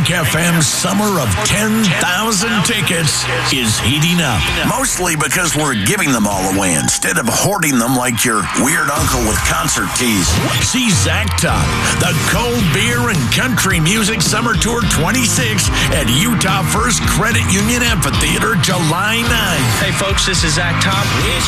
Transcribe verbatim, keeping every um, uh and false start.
Rock F M's summer of ten thousand tickets is heating up. Mostly because we're giving them all away instead of hoarding them like your weird uncle with concert keys. See Zach Top, the Cold Beer and Country Music Summer Tour twenty-six at Utah First Credit Union Amphitheater, July ninth. Hey folks, this is Zach Top. It's